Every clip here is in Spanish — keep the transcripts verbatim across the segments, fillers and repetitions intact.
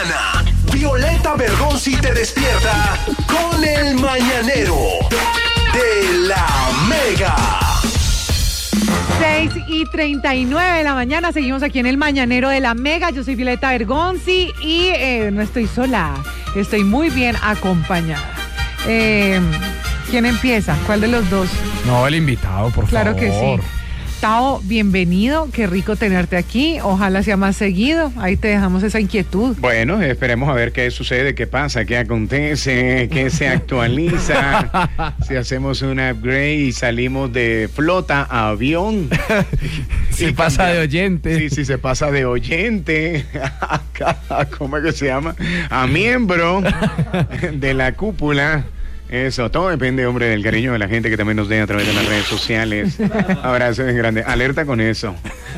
mañana, Violeta Bergonzi te despierta con el mañanero de la Mega. seis y treinta y nueve de la mañana, seguimos aquí en el Mañanero de la Mega. Yo soy Violeta Bergonzi y eh, no estoy sola, estoy muy bien acompañada. Eh, ¿Quién empieza? ¿Cuál de los dos? No, el invitado, por claro favor. Claro que sí. Tao, bienvenido, qué rico tenerte aquí, ojalá sea más seguido, ahí te dejamos esa inquietud. Bueno, esperemos a ver qué sucede, qué pasa, qué acontece, qué se actualiza, si hacemos un upgrade y salimos de flota a avión. Si sí, pasa de oyente. Sí, sí, se pasa de oyente a, ¿cómo es que se llama? A miembro de la cúpula. Eso, todo depende, hombre, del cariño de la gente que también nos dé a través de las redes sociales. Abrazo en grande. Alerta con eso.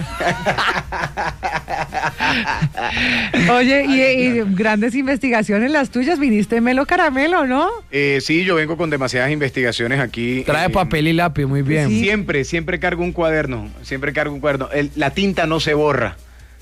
Oye, y, y grandes investigaciones las tuyas. Viniste Melo Caramelo, ¿no? Eh, sí, yo vengo con demasiadas investigaciones aquí. Trae eh, papel y lápiz, muy bien. Sí. Siempre, siempre cargo un cuaderno. Siempre cargo un cuaderno. El, la tinta no se borra,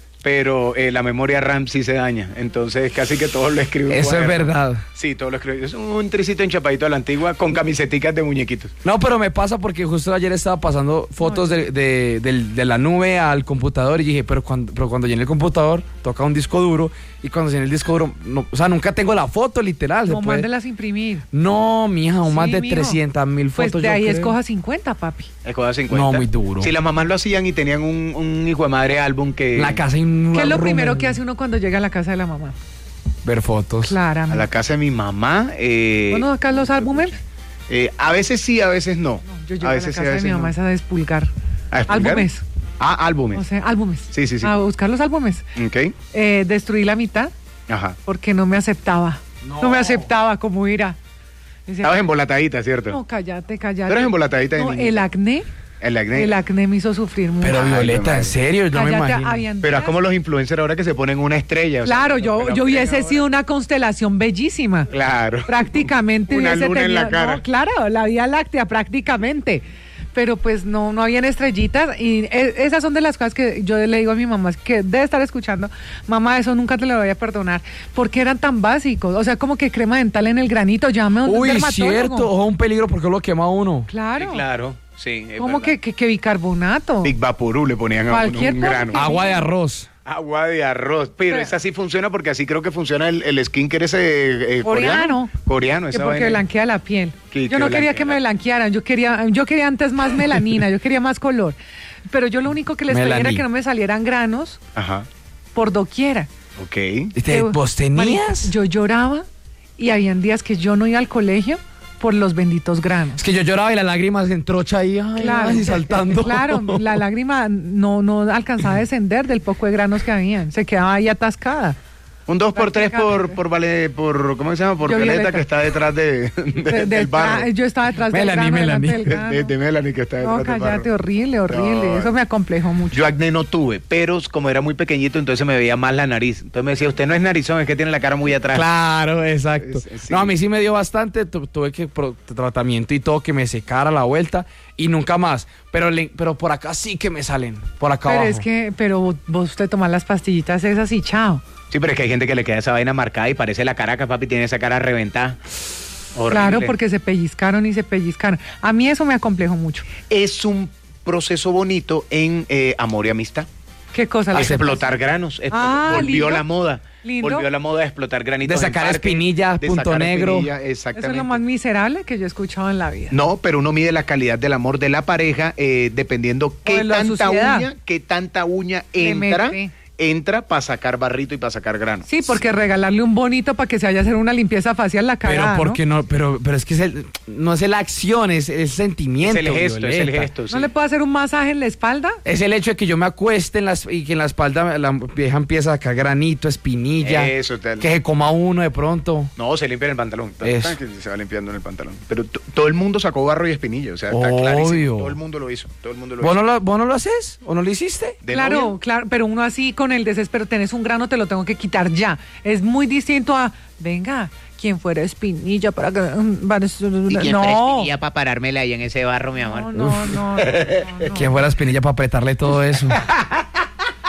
pero eh, la memoria RAM sí se daña, entonces casi que todo lo escribo. Eso cuaderno. Es verdad. Sí, todo lo escribo. Es un tricito enchapadito a la antigua con camiseticas de muñequitos. No, pero me pasa porque justo ayer estaba pasando fotos de, de, de, de la nube al computador y dije, pero cuando, pero cuando llené el computador toca un disco duro y cuando llené el disco duro, no, o sea, nunca tengo la foto literal. No, mándelas a imprimir. No, mija, sí, más de mijo. trescientas mil fotos. Pues de ahí escoja cincuenta, papi. Escoja cincuenta. No, muy duro. Si las mamás lo hacían y tenían un, un hijo de madre álbum que... La casa y un... ¿Qué es lo primero que hace uno cuando llega a la casa de la mamá? Ver fotos. Claramente. A la casa de mi mamá. Eh, ¿Bueno, acá los álbumes? Eh, a veces sí, a veces no. no yo llego a a, veces la casa sí, de mi mamá no. es a despulgar. ¿A despulgar? Álbumes. Ah, álbumes. O sea, álbumes. Sí, sí, sí. A buscar los álbumes. Ok. Eh, destruí la mitad. Ajá. Porque no me aceptaba. No, no me aceptaba como era. Decía, estabas embolatadita, ¿cierto? No, cállate, cállate. ¿Tú eres embolatadita? No, de el acné. El acné. El acné me hizo sufrir mucho. Pero Violeta, ¿en serio? Yo cállate, me imagino. habían Pero es días... como los influencers ahora que se ponen una estrella. Claro, o sea, yo, yo hubiese ahora. sido una constelación bellísima. Claro. Prácticamente una hubiese luna tenido, en la cara. No, claro, la Vía Láctea prácticamente. Pero pues no, no habían estrellitas y esas son de las cosas que yo le digo a mi mamá, que debe estar escuchando, mamá, eso nunca te lo voy a perdonar, porque eran tan básicos, o sea, como que crema dental en el granito, llame a un Uy, dermatólogo. cierto, ojo, un peligro porque lo quema uno. Claro. Sí, claro, sí. ¿Cómo que, que, que bicarbonato? Big Vaporú le ponían a uno un grano. Agua de arroz. Agua de arroz, pero, pero esa sí funciona porque así creo que funciona el, el skincare ese eh, coreano. Coreano, esa porque vaina. Blanquea la piel. Que, yo no que quería que me blanquearan, yo quería, yo quería antes más melanina, yo quería más color. Pero yo lo único que les pedía era que no me salieran granos. Ajá. Por doquiera. Ok. ¿Te, ¿Vos tenías? Yo lloraba y habían días que yo no iba al colegio por los benditos granos. Es que yo lloraba y las lágrimas en trocha ahí, ay, claro, ay, saltando. Claro, la lágrima no, no alcanzaba a descender del poco de granos que habían, se quedaba ahí atascada. Un dos por tres por, por, vale, por, ¿cómo se llama? Por Violeta, Violeta que está detrás de, de, de del barro. Yo estaba detrás Melanie, del grano. Melanie. Del grano. De, de, de Melanie que está detrás no, del barro. cállate, horrible, horrible. No. Eso me acomplejó mucho. Yo acné no tuve, pero como era muy pequeñito, entonces me veía más la nariz. Entonces me decía, usted no es narizón, es que tiene la cara muy atrás. Claro, exacto. Es, sí. No, a mí sí me dio bastante, tu, tuve que pro, tratamiento y todo, que me secara la vuelta y nunca más. Pero, le, pero por acá sí que me salen, por acá pero abajo. Es que, pero vos usted tomás las pastillitas esas y chao. Sí, pero es que hay gente que le queda esa vaina marcada y parece la Caracas, papi, tiene esa cara reventada. Horrible. Claro, porque se pellizcaron y se pellizcaron. A mí eso me acomplejó mucho. Es un proceso bonito en eh, amor y amistad. ¿Qué cosa? Explotar granos. Ah, volvió lindo. la moda. Lindo. Volvió la moda de explotar granitos. De sacar espinillas, punto negro. Espinilla, exactamente. Eso es lo más miserable que yo he escuchado en la vida. No, pero uno mide la calidad del amor de la pareja eh, dependiendo qué tanta uña, qué tanta uña entra. entra para sacar barrito y para sacar grano. Sí, porque regalarle un bonito para que se vaya a hacer una limpieza facial la cara. Pero porque ¿no? no, pero, pero es que es el, no es la acción, es el sentimiento. Es el gesto, Violeta. es el gesto. Sí. ¿No le puedo hacer un masaje en la espalda? Es el hecho de que yo me acueste en las, y que en la espalda la vieja empieza a sacar granito, espinilla. Eso, tal. Que se coma uno de pronto. No, se limpia en el pantalón. Eso. Se va limpiando en el pantalón. Pero todo el mundo sacó barro y espinilla. O sea, está Obvio. clarísimo. Todo el mundo lo hizo. Todo el mundo lo ¿Vos, hizo. no lo, ¿Vos no lo haces? ¿O no lo hiciste? Claro, novia? claro, pero uno así con el desespero, tenés un grano, te lo tengo que quitar ya. Es muy distinto a, venga, quien fuera espinilla para que... Para, ¿Y quién no. fuera espinilla para parármela ahí en ese barro, mi amor? No, no, no, no, no. ¿Quién fuera espinilla para apretarle todo eso?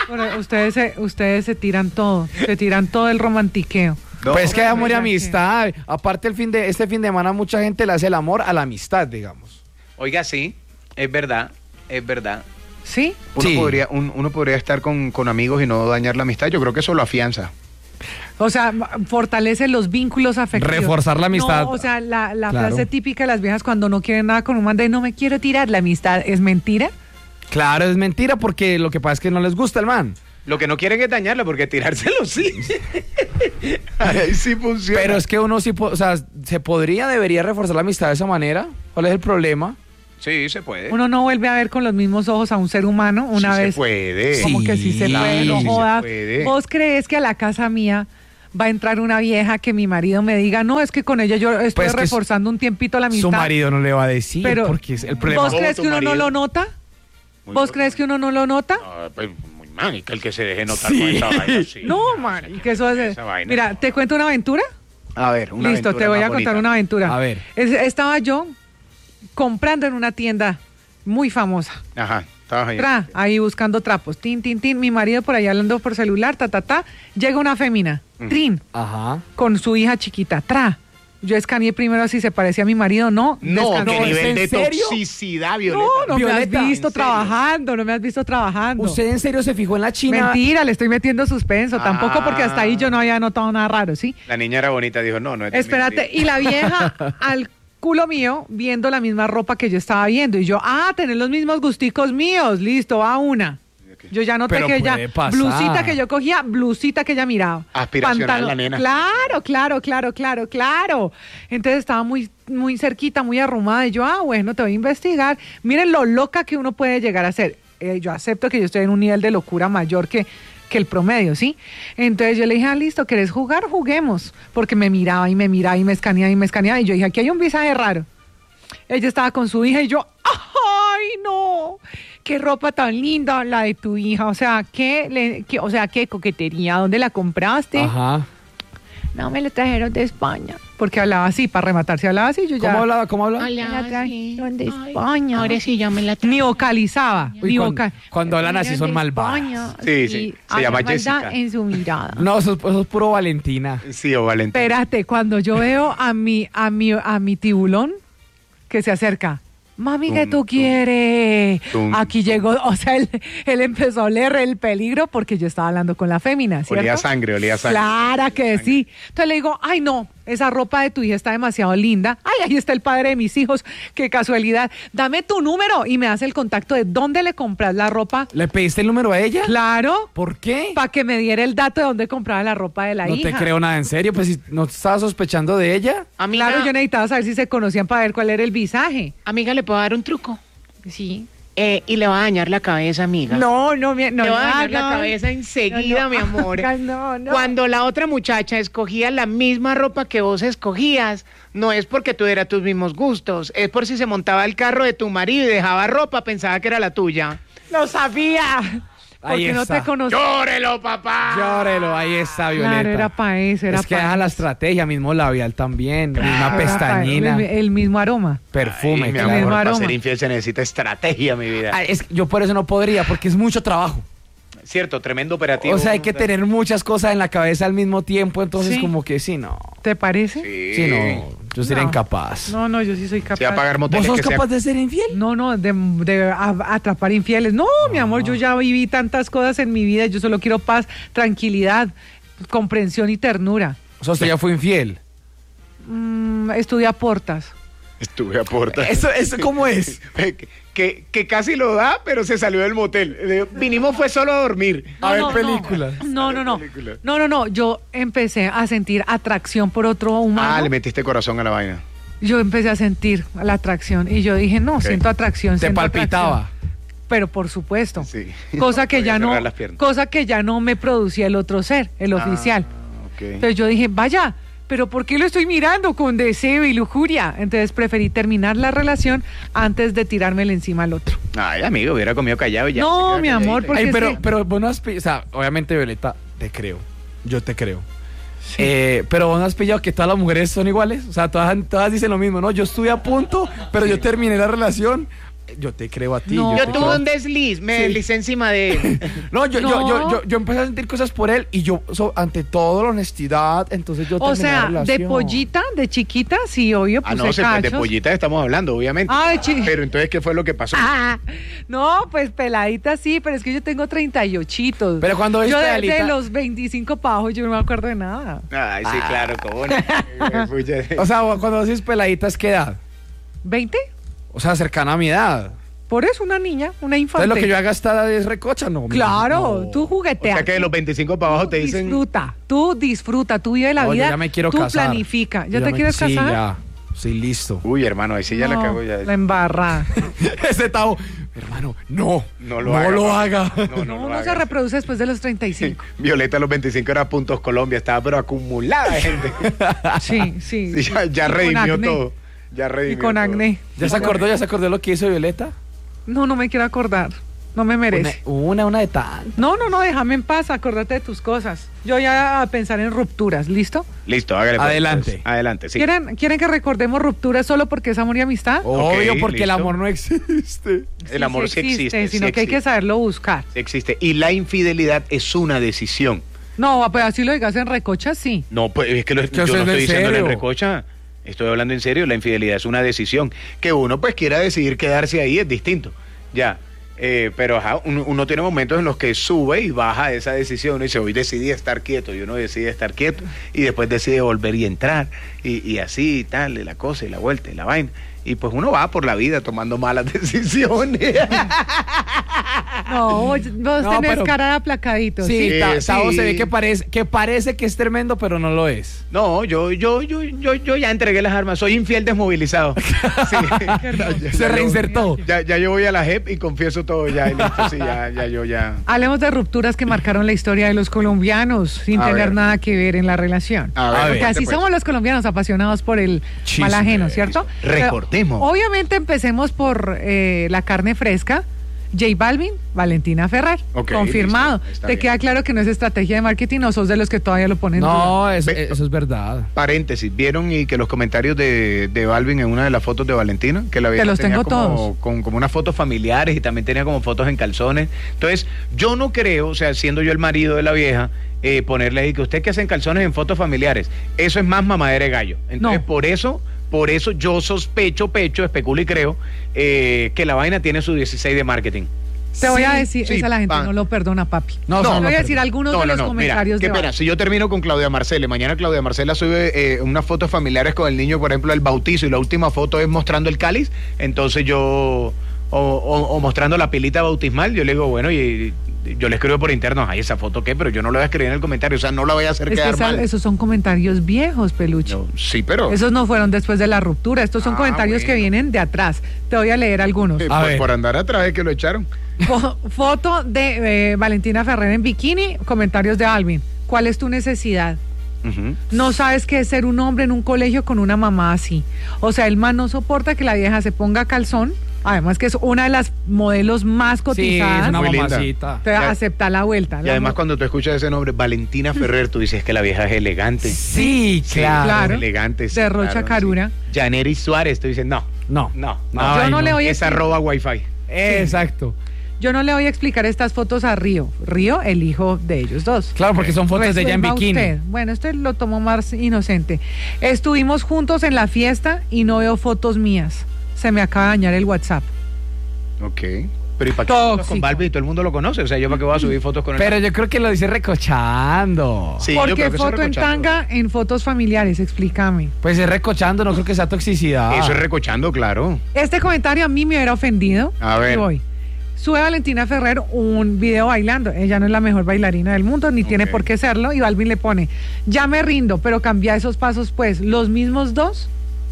Bueno, ustedes se, ustedes se tiran todo, se tiran todo el romantiqueo. No, Pues que hay amor y Oiga, amistad. Aparte, el fin de este fin de semana mucha gente le hace el amor a la amistad, digamos. Oiga, sí, es verdad, es verdad. ¿Sí? Uno, Sí. podría, un- uno podría estar con, con amigos y no dañar la amistad. Yo creo que eso lo afianza. O sea, m- fortalece los vínculos afectivos. Reforzar la amistad. No, o sea, la, la Claro. frase típica de las viejas cuando no quieren nada con un man de no me quiero tirar, la amistad es mentira. Claro, es mentira porque lo que pasa es que no les gusta el man. Lo que no quieren es dañarlo, porque tirárselo sí. Ahí sí funciona. Pero es que uno sí, po- o sea, se podría, debería reforzar la amistad de esa manera. ¿Cuál es el problema? Sí, se puede. Uno no vuelve a ver con los mismos ojos a un ser humano una Sí vez. se puede. Como que sí se Sí, puede, no sí se jodas. puede. ¿Vos crees que a la casa mía va a entrar una vieja que mi marido me diga, no, es que con ella yo estoy Pues que reforzando un tiempito la amistad? Su marido no le va a decir Pero, porque es el problema. ¿vos crees tu que uno no marido. lo nota? Muy ¿Vos bueno. crees que uno no lo nota? No, pues, muy mal, que el que se deje notar Sí. con esa vaina, sí. No, man, que eso es... Esa vaina. Mira, ¿te cuento una aventura? A ver, una Listo, aventura te voy más a contar bonita. una aventura. A ver. Es- estaba yo comprando en una tienda muy famosa. Ajá, estabas ahí. Tra, ahí buscando trapos. Tin, tin, tin. Mi marido por ahí hablando por celular, ta, ta, ta. Llega una fémina. Trin, Ajá. con su hija chiquita. Tra. Yo escaneé primero si se parecía a mi marido, no. No, Descansé. qué nivel ¿en de serio? toxicidad, Violeta. No, no Violeta, me has visto ¿en serio? trabajando, no me has visto trabajando. ¿Usted en serio se fijó en la China? Mentira, le estoy metiendo suspenso. Tampoco porque hasta ahí yo no había notado nada raro, ¿sí? La niña era bonita, dijo, no, no es de mi Espérate, marido. y la vieja al culo mío viendo la misma ropa que yo estaba viendo. Y yo, ah, tener los mismos gusticos míos. Listo, va una. Yo ya noté Pero que ella, puede pasar. blusita que yo cogía, blusita que ella miraba. Aspiracional la nena. Claro, claro, claro, claro, claro. Entonces estaba muy, muy cerquita, muy arrumada. Y yo, ah, bueno, te voy a investigar. Miren lo loca que uno puede llegar a ser. Eh, yo acepto que yo estoy en un nivel de locura mayor que, que el promedio, ¿sí? Entonces yo le dije, ah, listo, ¿querés jugar? Juguemos. Porque me miraba y me miraba y me escaneaba y me escaneaba. Y yo dije, aquí hay un visaje raro. Ella estaba con su hija y yo, ¡ay, no! ¡Qué ropa tan linda la de tu hija! O sea, ¿qué, le, qué, o sea, qué coquetería? ¿Dónde la compraste? Ajá. No, me la trajeron de España. Porque hablaba así, para rematarse hablaba así. Yo ya ¿Cómo hablaba? ¿Cómo hablaba? me la trajeron de Ay, España. ahora sí ya me la Ni vocalizaba. Uy, ni cuando, voca- cuando hablan así son de malvadas. España, Sí, sí, y se había llama maldad Jessica. en su mirada. No, eso, es- eso es puro Valentina. Sí, o Valentín. Espérate, cuando yo veo a mi, a mi, a mi tiburón que se acerca. Mami, Tum, ¿qué tú tum. quieres? Tum, Aquí tum. llegó, o sea, él, él empezó a oler el peligro porque yo estaba hablando con la fémina, ¿cierto? Olía sangre, olía sangre. Clara que sí. Entonces le digo, ay no, esa ropa de tu hija está demasiado linda. Ay, ahí está el padre de mis hijos, qué casualidad. Dame tu número y me hace el contacto de dónde le compras la ropa. ¿Le pediste el número a ella? Claro, ¿Por qué? para que me diera el dato de dónde compraba la ropa de la No hija. te creo nada, en serio. Pues si no estabas sospechando de ella. Amiga, Claro, yo necesitaba saber si se conocían para ver cuál era el visaje. amiga, ¿le puedo dar un truco? Sí. Eh, y le va a dañar la cabeza, amiga. No, no, mi- no. le va a dañar no, la cabeza enseguida, no, mi amor. No, no. Cuando la otra muchacha escogía la misma ropa que vos escogías, no es porque tuviera tus mismos gustos, es por si se montaba el carro de tu marido y dejaba ropa, pensaba que era la tuya. Lo sabía. Ahí Porque no está. te conocía. ¡Llórelo, papá! Llórelo, ahí está, Violeta. Claro, era para eso, era es que pa' deja la eso. estrategia, mismo labial también, misma Era pa' pestañina, El, el mismo aroma. perfume, Ay, mi claro. amor, mismo para aroma. ser infiel se necesita estrategia, mi vida. Ah, es- yo por eso no podría, porque es mucho trabajo. Cierto, tremendo operativo. O sea, hay que tener muchas cosas en la cabeza al mismo tiempo, entonces Sí. como que sí, no. ¿Te parece? Sí, Sí, no, yo sería No. incapaz. No, no, yo sí soy capaz. Se va a pagar ¿Vos moteles sos que sea- capaz de ser infiel? No, no, de, de a- atrapar infieles. No, mi amor, yo ya viví tantas cosas en mi vida. Yo solo quiero paz, tranquilidad, comprensión y ternura. O sea, usted ya fue infiel. Mm, estudié a portas. Estuve a puerta. Eso, eso, ¿cómo es? que, que, que casi lo da, pero se salió del motel. Eh, Vinimos fue solo a dormir. A ver no, películas. No, no, no. películas. No, no, no. Yo empecé a sentir atracción por otro humano. Ah, le metiste corazón a la vaina. Yo empecé a sentir la atracción y yo dije, no, Ok. siento atracción. Te siento palpitaba. atracción. Pero por supuesto. Sí. Cosa que Podía ya no, cerrar las piernas. cosa que ya no me producía el otro ser, el oficial. Ah, ok. Entonces yo dije, vaya, pero ¿por qué lo estoy mirando con deseo y lujuria? Entonces preferí terminar la relación antes de tirármela encima al otro. Ay, amigo, hubiera comido callado y ya. No, se queda mi calladito. amor, porque Ay, es pero, que- pero vos no has pillado, o sea, obviamente Violeta, te creo, yo te creo. Eh, pero vos no has pillado que todas las mujeres son iguales, o sea, todas, todas dicen lo mismo, ¿no? Yo estuve a punto, pero yo terminé la relación yo te creo a ti. No. Yo te tuve creo. un desliz, me Sí. deslicé encima de él. No, yo, No. Yo, yo, yo, yo empecé a sentir cosas por él y yo, so- ante todo, la honestidad, entonces yo O terminé la sea, de relación. pollita, de chiquita, sí, obvio, Ah, puse no, se, pues, de cachos. pollita estamos hablando, obviamente. Ay, chi- Pero entonces, ¿qué fue lo que pasó? Ah, no, pues peladita sí, pero es que yo tengo treinta y ocho. Pero cuando ves yo de, pedalita- de los veinticinco para abajo yo no me acuerdo de nada. Ay, sí, claro, cómo no. Eh, pucha. O sea, cuando decís peladitas, ¿qué edad? ¿veinte? O sea, cercana a mi edad. Por eso una niña, una infante. Entonces lo que yo haga esta edad es recocha, ¿no? Claro, No. tú O jugueteas. sea que de los veinticinco para abajo Tú te dicen... Disfruta, tú disfruta, tú vive la No, yo vida, ya me quiero tú casar. planifica. ¿Ya Yo te me- quieres sí, casar? ya. Sí, listo. Uy, hermano, ahí sí ya la No, cago ya. La embarra. Ese Tavo, hermano, no. No lo haga, lo papi. haga. No, No, no, lo uno se haga. reproduce después de los treinta y cinco. Violeta a los veinticinco era Puntos Colombia, estaba pero acumulada de gente. Sí, sí. Sí, ya, ya Y con redimió acné. todo. Ya Y redimió con todo. acné. ¿Ya se acordó? ¿Ya se acordó lo que hizo Violeta? No, no me quiero acordar. No me merece. Una, una, una de tan. No, no, no, déjame en paz, acordate de tus cosas. Yo ya a pensar en rupturas, ¿listo? Listo, hágale. pues, Adelante. pues, adelante, sí. ¿Quieren, ¿Quieren que recordemos rupturas solo porque es amor y amistad? Obvio, Ok, porque el listo. amor no existe. El amor sí existe. sino sí que hay que existe, saberlo buscar. sí existe. Y la infidelidad es una decisión. No, pues así lo digas en recocha, sí. No, pues es que lo, Que yo eso no es en estoy diciendo en serio. recocha. Estoy hablando en serio. La infidelidad es una decisión. Que uno pues quiera decidir quedarse ahí es distinto. Ya. Eh, pero ajá, uno, uno tiene momentos en los que sube y baja esa decisión. Uno dice, hoy decidí estar quieto. Y uno decide estar quieto. Y después decide volver y entrar. Y, y así y tal, y la cosa y la vuelta y la vaina. Y pues uno va por la vida tomando malas decisiones. No, vos No, tenés pero- cara de aplacadito. Sí, Sí. Ta- sí. Tavo se ve que parece, que parece que es tremendo, pero no lo es. No, yo, yo, yo, yo, yo ya entregué las armas. Soy infiel desmovilizado. Sí. Se reinsertó. Ya, ya yo voy a la J E P y confieso todo ya. Y listo, sí, ya, ya yo ya. Hablemos de rupturas que marcaron la historia de los colombianos sin A tener ver. nada que ver en la relación. A ver, Porque cuente, así pues. somos los colombianos, apasionados por el Chisme. mal ajeno, ¿cierto? Recordemos. Pero, obviamente empecemos por eh, la carne fresca. J Balvin, Valentina Ferrer, Ok, confirmado. listo, está ¿Te bien. queda claro que no es estrategia de marketing o sos de los que todavía lo ponen? en duda? No, es- Ve- eso es verdad. Paréntesis, ¿vieron y que los comentarios de, de Balvin en una de las fotos de Valentina? Que la vieja los tenía tengo como, todos. Con, como unas fotos familiares y también tenía como fotos en calzones. Entonces, yo no creo, o sea, siendo yo el marido de la vieja, eh, ponerle ahí que usted que hacen calzones en fotos familiares. Eso es más mamadera de gallo. Entonces, No. por eso... Por eso yo sospecho, pecho, especulo y creo eh, que la vaina tiene su dieciséis de marketing. Te voy a Sí, decir, sí, esa la gente pa- no lo perdona, papi. No, Te no, voy no a decir algunos de los comentarios Mira, qué de pena, Balvin. si yo termino con Claudia Marcela, mañana Claudia Marcela sube eh, unas fotos familiares con el niño, por ejemplo, el bautizo, y la última foto es mostrando el cáliz, entonces yo, o, o- o mostrando la pilita bautismal, yo le digo, bueno, y, y yo le escribo por interno, ay, esa foto qué, pero yo no la voy a escribir en el comentario, o sea, no la voy a hacer Es que quedar esa- mal. esos son comentarios viejos, peluche. No, sí, pero... Esos no fueron después de la ruptura, estos son Ah, comentarios que bueno. vienen de atrás. Te voy a leer algunos. eh, A pues ver. por andar atrás es que lo echaron. Fo- Foto de eh, Valentina Ferrer en bikini, comentarios de Alvin. ¿Cuál es tu necesidad? Ujú. No sabes qué es ser un hombre en un colegio con una mamá así. O sea, el man no soporta que la vieja se ponga calzón. Además que es una de las modelos más Sí, es cotizadas. una Muy linda. Te mamacita. Ya- acepta la vuelta. Y La además mo- cuando tú escuchas ese nombre, Valentina Ferrer, tú dices que la vieja es elegante. Sí, claro. claro. Elegante. sí, Derrocha claro, carura. sí. Janery Suárez, tú dices, no, No. no, no. Ay, Yo no le voy a Es expli- arroba wifi. Exacto. Yo no le voy a explicar estas fotos a Río. Río, el hijo de ellos dos. Claro, porque son fotos de ella en Resuelva bikini. usted. Bueno, este lo tomó más inocente. Estuvimos juntos en la fiesta y no veo fotos mías. Se me acaba de dañar el WhatsApp. Ok. Pero ¿y para qué Tóxico. fotos con Balvin? Todo el mundo lo conoce. O sea, yo para qué voy a subir fotos con él. Pero yo creo que lo dice recochando. Sí, yo ¿Por qué creo que eso es foto en recochando. tanga en fotos familiares? Explícame. Pues es recochando, no creo que sea toxicidad. Eso es recochando, claro. Este comentario a mí me hubiera ofendido. A ver. Y voy. Sube Valentina Ferrer un video bailando. Ella no es la mejor bailarina del mundo, ni tiene Ok. por qué serlo. Y Balvin le pone, ya me rindo, pero cambia esos pasos pues. ¿Los mismos dos?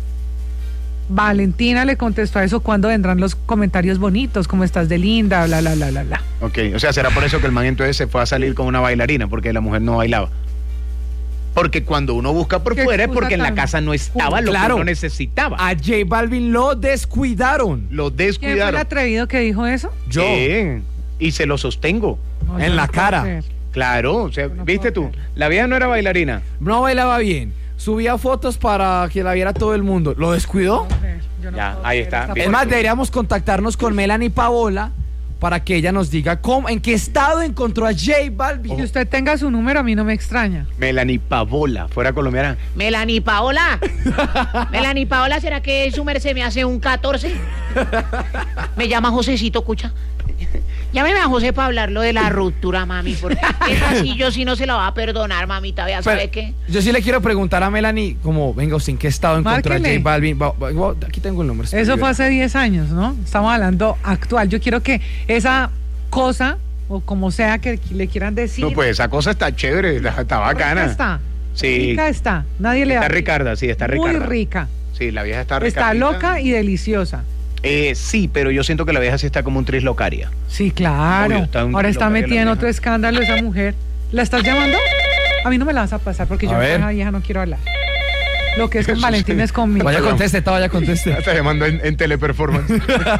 Valentina le contestó a eso, ¿cuándo vendrán los comentarios bonitos? Como estás de linda, bla, bla, bla, bla, bla. Ok. O sea, será por eso que el man entonces se fue a salir con una bailarina, porque la mujer no bailaba. Porque cuando uno busca por ¿Qué fuera es excusa porque en la tan- casa no estaba lo Claro. que uno necesitaba. A J Balvin lo descuidaron. Lo ¿Quién fue el descuidaron. atrevido que dijo eso? Yo. Sí, y se lo sostengo. No, En yo la no puedo cara. creer. Claro, o sea, No viste puedo tú, creer. la vieja no era bailarina. No bailaba bien. subía fotos para que la viera todo el mundo. ¿Lo descuidó? No sé, yo no Ya, puedo ahí creer está. esta Bien. Es más, deberíamos contactarnos con Melanie Paola para que ella nos diga cómo, en qué estado encontró a J Balvin. Que usted tenga su número a mí no me extraña. Melanie Pavola, fuera colombiana. Melanie Paola. Melanie Paola, ¿será que su merced me hace un catorce? Me llama Josecito, escucha. Llámeme a José para hablarlo de la ruptura, mami, porque es así, yo sí no se la va a perdonar, mamita, vea, ¿sabe Pero qué? yo sí le quiero preguntar a Melanie, como, venga, ¿usted en qué estado encontró a J Márquele. Balvin? Va- va- va- Aquí tengo el número. Eso fue hace diez años, ¿no? Estamos hablando actual. Yo quiero que esa cosa, o como sea que le quieran decir. No, pues esa cosa está chévere, está, está bacana. rica está. Sí. Rica está. Nadie le da. Está Ricarda, sí, está Muy Ricarda. rica. Sí, la vieja está Está Ricardita. loca y deliciosa. Eh, sí, pero yo siento que la vieja sí está como un tris locaria. Sí, claro. Obvio, está un Ahora está locaria la metida en vieja. otro escándalo esa mujer. ¿La estás llamando? A mí no me la vas a pasar porque A yo con ver. esa vieja no quiero hablar. Lo que es con Valentín es conmigo. Vaya, conteste, está, vaya, conteste. Está llamando en, en teleperformance.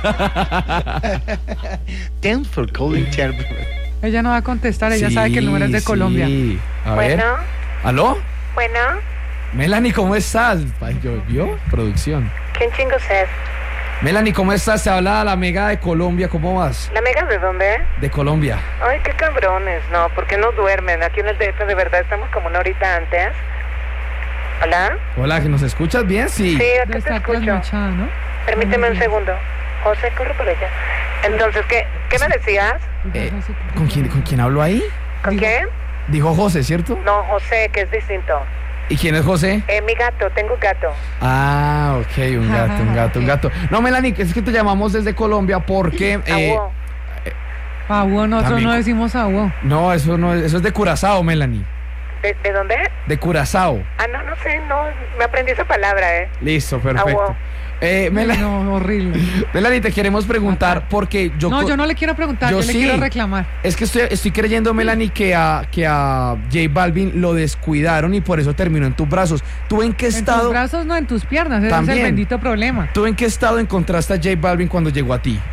Thanks for calling tele- Ella no va a contestar, ella Sí, sabe que el número es de sí. Colombia. A ver. ¿Aló? Bueno, Melanie, ¿cómo estás? Ay, yo- ¿Vio? Producción. ¿quién chingos es? Melanie, ¿cómo estás? Se habla la Mega de Colombia, ¿cómo vas? ¿La mega de dónde? De Colombia. Ay, qué cabrones, ¿no? ¿Por qué no duermen? Aquí en el D F de verdad estamos como una horita antes. ¿Hola? Hola, ¿que nos escuchas bien? Sí. Sí, Debe acá te estar escucho. trasnochada, ¿no? Permíteme un segundo. José, corre por allá. Entonces, ¿qué, qué me decías? Eh, ¿con, quién, ¿Con quién hablo ahí? ¿Con quién? Dijo José, ¿cierto? No, José, que es distinto. ¿Y quién es José? Eh, mi gato, tengo gato. Ah, ok, un gato, un gato, un gato. No, Melanie, es que te llamamos desde Colombia porque... eh, Aguó. Aguó, nosotros También no co- decimos aguó. no, eso no es, eso es de Curazao, Melanie. ¿De, ¿De dónde? De Curazao. Ah, no, no sé, no. Me aprendí esa palabra, ¿eh? Listo, perfecto. Aguó. Eh, Melanie, No, horrible. Melanie, te queremos preguntar porque yo... No, co- yo no le quiero preguntar, yo, yo le sí. quiero reclamar. Es que estoy, estoy creyendo, Melanie, que a, que a J Balvin lo descuidaron y por eso terminó en tus brazos. ¿Tú en qué En tus estado, brazos, no en tus piernas, ese es También. el bendito problema. tú en qué estado encontraste a J Balvin cuando llegó a ti?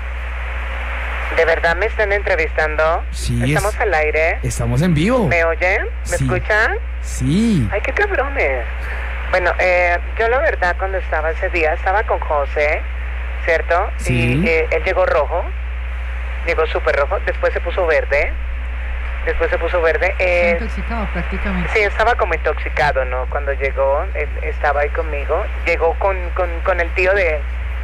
¿De verdad me están entrevistando? Sí, ¿Estamos es- al aire? Estamos en vivo. ¿Me oyen? ¿Me Sí. escuchan? Sí. Ay, qué cabrones. Bueno, eh, yo la verdad cuando estaba ese día, estaba con José, ¿cierto? Sí. Y eh, él llegó rojo, llegó súper rojo, después se puso verde, después se puso verde. Está Eh, intoxicado prácticamente. sí, estaba como intoxicado, ¿no? Cuando llegó, él estaba ahí conmigo, llegó con, con, con el tío de...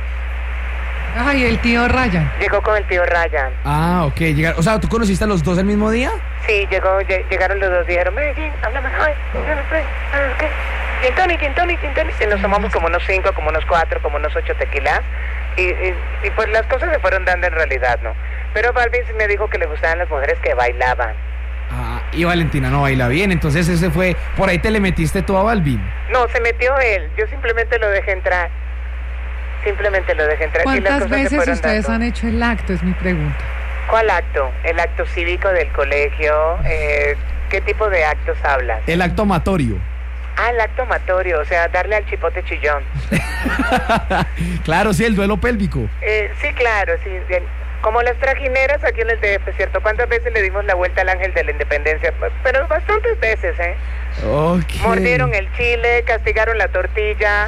Ay, el tío Ryan. Llegó con el tío Ryan. Ah, ok. Llegar, o sea, ¿tú conociste a los dos el mismo día? Sí, llegó, lle- llegaron los dos, dijeron, Medellín, háblame, ay, háblame, pues, ah, ¿qué? Gin tonic, gin tonic, gin tonic. Y nos tomamos como unos cinco, como unos cuatro, como unos ocho tequilas. Y, y, y pues las cosas se fueron dando en realidad, ¿no? Pero Balvin sí me dijo que le gustaban las mujeres que bailaban. Ah, y Valentina no baila bien, entonces ese fue... Por ahí te le metiste tú a Balvin. No, se metió él, yo simplemente lo dejé entrar. Simplemente lo dejé entrar. y las ¿Cuántas cosas se veces fueron ustedes dando. han hecho el acto? Es mi pregunta. ¿Cuál acto? ¿El acto cívico del colegio? Eh, ¿Qué tipo de actos hablas? El acto amatorio. Ah, el acto amatorio, o sea, darle al chipote chillón. Claro, sí, el duelo pélvico. Eh, sí, claro, sí. Bien. Como las trajineras aquí en el D F, ¿cierto? ¿Cuántas veces le dimos la vuelta al ángel de la independencia? Pero bastantes veces, ¿eh? Ok. Mordieron el chile, castigaron la tortilla.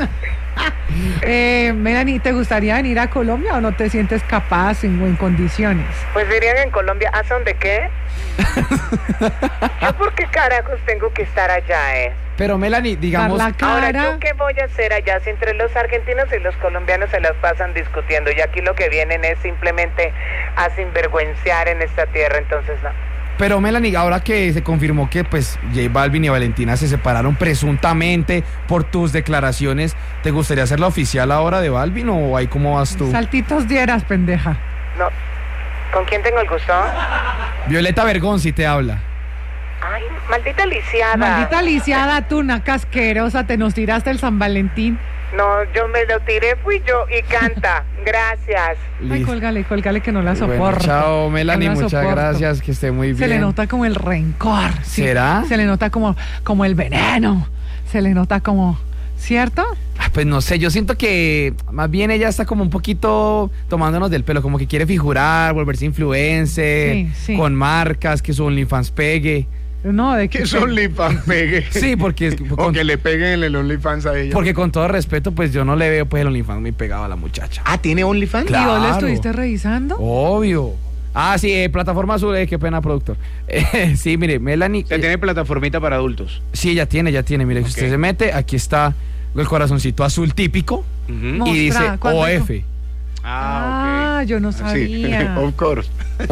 Eh, Melanie, ¿te gustaría venir a Colombia o no te sientes capaz en, o en condiciones? Pues dirían en Colombia, ¿a son de qué? ¿Yo por qué carajos tengo que estar allá, eh? Pero Melanie, digamos... Dar la Ahora, cara. ¿yo qué voy a hacer allá si entre los argentinos y los colombianos se las pasan discutiendo? Y aquí lo que vienen es simplemente a sinvergüenciar en esta tierra, entonces no. Pero Melanie, ahora que se confirmó que pues J Balvin y Valentina se separaron presuntamente por tus declaraciones, ¿te gustaría hacerla oficial ahora de Balvin o ahí cómo vas tú? Saltitos dieras, pendeja. No. ¿Con quién tengo el gusto? Violeta Vergón si te habla. Ay, maldita lisiada. Maldita lisiada, tú, una casquerosa, te nos tiraste el San Valentín. No, yo me lo tiré, fui yo y canta. Gracias. Ay, Listo. cólgale, cólgale que no la Bueno, soporto. chao Melanie, No la muchas soporto. gracias, que esté muy bien. Se le nota como el rencor. sí. ¿Será? Se le nota como, como el veneno. Se le nota como, ¿cierto? Ah, pues no sé, yo siento que más bien ella está como un poquito tomándonos del pelo, como que quiere figurar, volverse influencer, Sí, sí. con marcas, que su OnlyFans pegue. No, de Que que su OnlyFans pegue. Sí, porque es- O con- que le peguen en el OnlyFans a ella. Porque con todo respeto, pues yo no le veo pues el OnlyFans muy pegado a la muchacha. Ah, ¿tiene OnlyFans? ¿Y vos lo claro. estuviste revisando? Obvio. Ah, sí, eh, plataforma azul, eh, qué pena, productor. Eh, sí, mire, Melanie. Usted tiene plataformita para adultos. Sí, ya tiene, ya tiene. Mire, si usted Ok. se mete, aquí está el corazoncito azul típico Ujú. No. y dice Mostra, ¿cuándo O F. Ah, yo no Sí, sabía. of course.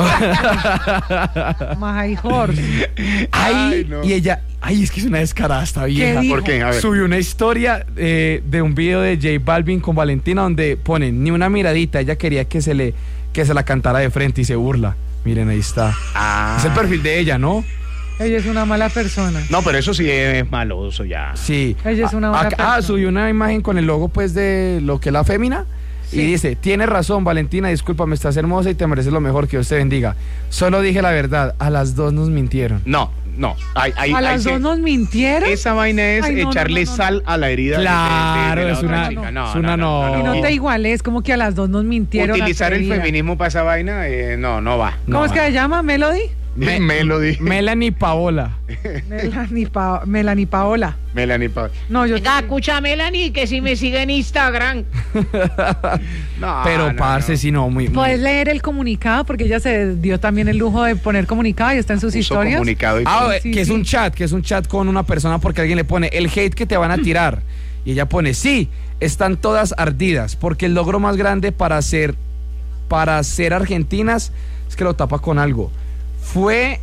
My horse. Ay, Ay, no. y ella, ay, es que es una descarada esta vieja. dijo? ¿Por qué? A ver. Subió una historia eh, de un video de J Balvin con Valentina donde pone ni una miradita. Ella quería que se le que se la cantara de frente y se burla. Miren, ahí está. Ah. Es el perfil de ella, ¿no? Ella es una mala persona. No, pero eso sí es maloso ya. Sí. Ella es una Ah, buena acá- persona. Ah, subió una imagen con el logo pues de lo que es la fémina. Sí. Y dice, tienes razón, Valentina, discúlpame, estás hermosa y te mereces lo mejor, que Dios te bendiga. Solo dije la verdad, a las dos nos mintieron. No, no. Hay, hay, ¿A hay las sí- dos nos mintieron? Esa vaina es Ay, no, no, echarle no, no. sal a la herida. de- de- de- de Claro, la es otra una- chica. No, es una no. Y no te iguales, como que a las dos nos mintieron. Utilizar el atrevida. feminismo para esa vaina, eh, no, no va. ¿Cómo No, es que se llama? ¿Melody? Me- Melody. Melanie Paola. Melanie, Pa- Melanie Paola. Melanie Pa- No, yo... Venga, escucha, Melanie, que si me sigue en Instagram. No, Pero, no, parce, no. si no, muy... muy- ¿Puedes leer el comunicado? Porque ella se dio también el lujo de poner comunicado y está en sus Puso historias. comunicado y Ah, todo. eh, Sí, que es sí. un chat, que es un chat con una persona porque alguien le pone el hate que te van a tirar. Y ella pone, sí, están todas ardidas, porque el logro más grande para ser, para ser argentinas es que lo tapa con algo. Fue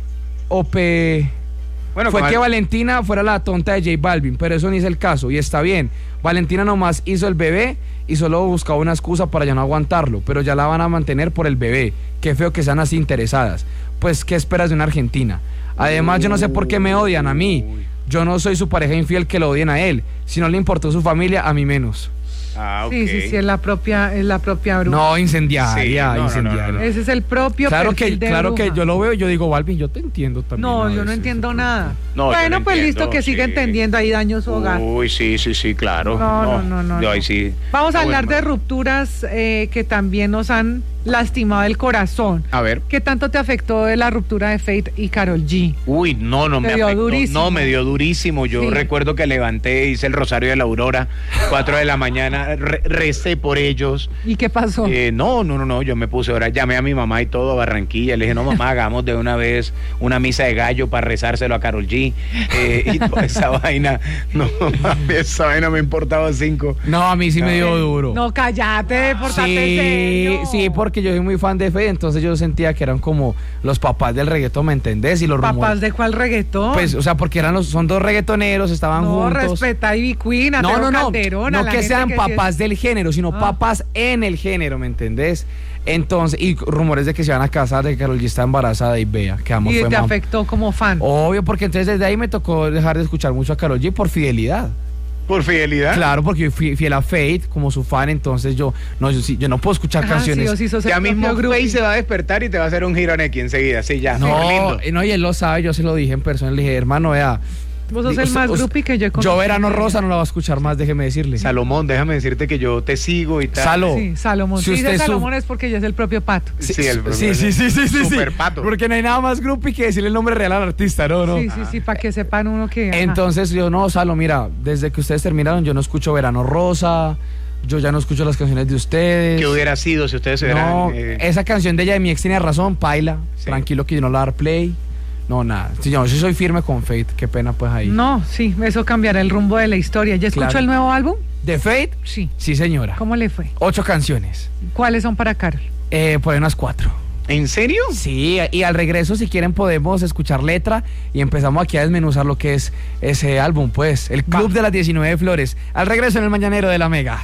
Ope... Bueno, Fue con que al- Valentina fuera la tonta de J Balvin, pero eso ni es el caso y está bien. Valentina nomás hizo el bebé y solo buscaba una excusa para ya no aguantarlo, pero ya la van a mantener por el bebé. Qué feo que sean así interesadas. Pues, ¿qué esperas de una argentina? Además, yo no sé por qué me odian a mí. Yo no soy su pareja infiel que lo odien a él. Si no le importó su familia, a mí menos. Ah, ok. Sí, sí, sí, es la propia, es la propia bruja. No, incendiaria, Sí, no, no, incendiaria. no, no, no. Ese es el propio Claro perfil que, de claro que bruja. yo lo veo y yo digo, Balvin, yo te entiendo también. No, a yo no veces. entiendo nada. No, yo bueno, no pues entiendo, listo, que siga sí. entendiendo, ahí daño su hogar. Uy, sí, sí, sí, claro. No, no, no, no, Yo no. ahí sí. Vamos a Ah, hablar bueno, de rupturas eh, que también nos han lastimado el corazón. A ver. ¿Qué tanto te afectó de la ruptura de Fate y Karol G? Uy, no, no Te me dio afectó. durísimo. No, me dio durísimo. Yo Sí. recuerdo que levanté, hice el rosario de la aurora, cuatro de la mañana, re- recé por ellos. ¿Y qué pasó? Eh, no, no, no, no, yo me puse a orar, llamé a mi mamá y todo a Barranquilla, le dije, no mamá, hagamos de una vez una misa de gallo para rezárselo a Karol G. Eh, y toda esa vaina, no, mami, esa vaina me importaba cinco. No, a mí sí me dio duro. No, cállate, portate Sí, serio. sí, porque yo soy muy fan de Fede, entonces yo sentía que eran como los papás del reggaetón, ¿me entendés? Y los ¿Papás rumores. de cuál reggaetón? Pues, o sea, porque eran los, son dos reggaetoneros, estaban no, juntos. respeta a Ivy Queen, a No, Tego no, no, Calderón, a no la que gente sean sí papás es- del género, sino Ah. papás en el género, ¿me entendés? Entonces, y rumores de que se van a casar, de que Karol G está embarazada y vea, que amo Y fue te mam- afectó como fan. Obvio, porque entonces desde ahí me tocó dejar de escuchar mucho a Karol G por fidelidad. Por fidelidad. Claro, porque yo fui fiel a Fate como su fan, entonces yo no, yo, sí- yo no puedo escuchar Ah, canciones. sí, o sí, sos el Ya propio mismo groupie. Faye se va a despertar y te va a hacer un giro aquí enseguida, sí, ya. No, lindo. eh, no, y él lo sabe, yo se lo dije en persona, le dije, hermano, vea. Vos sos di- el usted- más usted- groupie que yo he Yo conocido. Verano Rosa no la va a escuchar más, déjeme decirle. Salomón, déjame decirte que yo te sigo y tal. Salo. Sí, Salomón. Si Si usted dice es su- Salomón es porque ya es el propio pato. Sí, el sí, sí, sí, sí, sí, sí. Super pato. Porque no hay nada más groupie que decirle el nombre real al artista, no, no. Sí, sí, sí, para que sepan uno que... ajá. Entonces yo, no, Salo, mira, desde que ustedes terminaron yo no escucho Verano Rosa, yo ya no escucho las canciones de ustedes. ¿Qué hubiera sido si ustedes se hubieran... No, eh, esa canción de ella de mi ex tiene razón, paila, Sí. tranquilo que yo no la voy a dar play. No, nada, sí, yo sí soy firme con Fate, qué pena pues ahí. No, sí, eso cambiará el rumbo de la historia. ¿Ya escuchó Claro. el nuevo álbum? ¿De Fate? Sí. Sí, señora. ¿Cómo le fue? Ocho canciones, ¿Cuáles son para Karol? eh, por ahí unas cuatro. ¿En serio? Sí, y al regreso, si quieren, podemos escuchar letra y empezamos aquí a desmenuzar lo que es ese álbum, pues. El Club de las diecinueve Flores. Al regreso en el Mañanero de la Mega.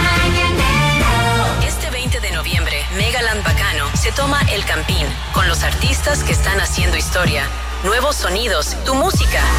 Este veinte de noviembre, Megaland Bacano se toma El Campín con los artistas que están haciendo historia. Nuevos sonidos, tu música.